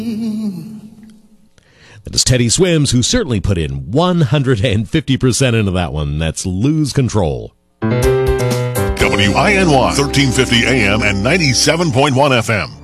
That is Teddy Swims, who certainly put in 150% into that one. That's Lose Control. WINY 1350 AM and 97.1 FM.